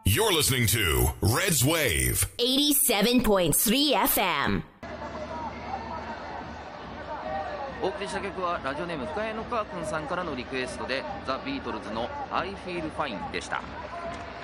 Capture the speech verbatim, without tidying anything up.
You're listening to Reds Wave eighty-seven point three エフエム。 お送りした曲はラジオネーム深谷のカー君さんからのリクエストでザ・ビートルズの I Feel Fine でした。